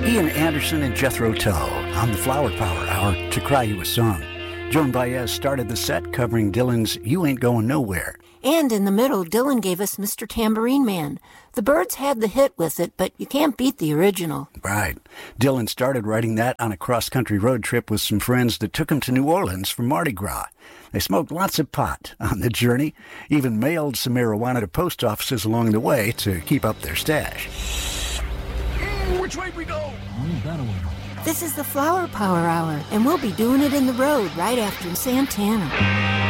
Ian Anderson and Jethro Tull on the Flower Power Hour to cry you a song. Joan Baez started the set covering Dylan's You Ain't Going Nowhere. And in the middle, Dylan gave us Mr. Tambourine Man. The Byrds had the hit with it, but you can't beat the original. Right. Dylan started writing that on a cross-country road trip with some friends that took him to New Orleans for Mardi Gras. They smoked lots of pot on the journey, even mailed some marijuana to post offices along the way to keep up their stash. Which way we go? This is the Flower Power Hour, and we'll be doing it in the road right after Santana.